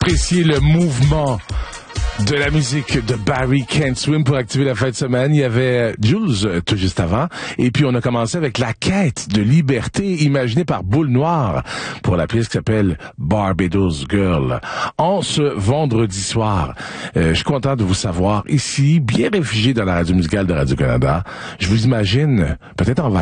Appréciez le mouvement de la musique de Barry Can't Swim pour activer la fin de semaine. Il y avait Jules tout juste avant. Et puis on a commencé avec La quête de liberté imaginée par Boule Noire pour la pièce qui s'appelle Barbados Girl. En ce vendredi soir, je suis content de vous savoir ici, bien réfugié dans la radio musicale de Radio-Canada. Je vous imagine peut-être en vacances